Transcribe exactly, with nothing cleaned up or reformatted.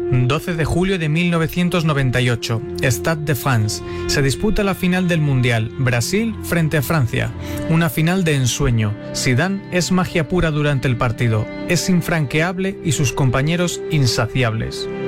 doce de julio de mil novecientos noventa y ocho, Stade de France. Se disputa la final del Mundial, Brasil frente a Francia. Una final de ensueño. Zidane es magia pura durante el partido. Es infranqueable y sus compañeros insaciables.